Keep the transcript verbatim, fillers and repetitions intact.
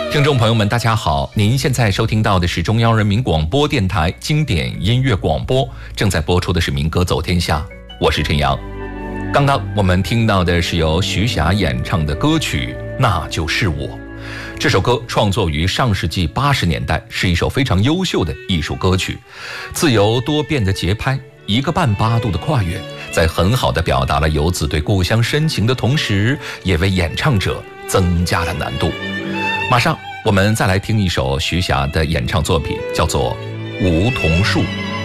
听众朋友们大家好，您现在收听到的是中央人民广播电台经典音乐广播，正在播出的是民歌走天下，我是陈阳。刚刚我们听到的是由徐霞演唱的歌曲《那就是我》。这首歌创作于上世纪八十年代，是一首非常优秀的艺术歌曲。自由多变的节拍，一个半八度的跨越，在很好地表达了游子对故乡深情的同时，也为演唱者增加了难度。马上我们再来听一首徐霞的演唱作品，叫做《梧桐树》。